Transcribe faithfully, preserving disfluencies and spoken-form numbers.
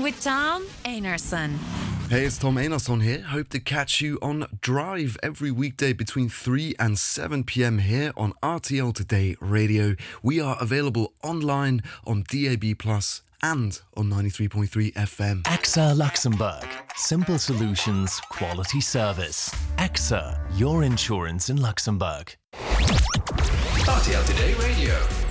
with Tom Einarsson. Hey, it's Tom Einarsson here. Hope to catch you on Drive every weekday between three and seven p.m. here on R T L Today Radio. We are available online on D A B plus, and on ninety-three point three F M. A X A Luxembourg. Simple solutions, quality service. A X A, your insurance in Luxembourg. R T L Today Radio.